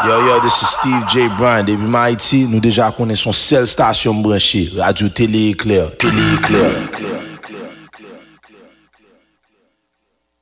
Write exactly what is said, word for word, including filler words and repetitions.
Yo, yo, this is Steve J. Bryan. Depuis Haïti, nous déjà connaissons seule station branchée, Radio Télé Éclair. Télé Éclair.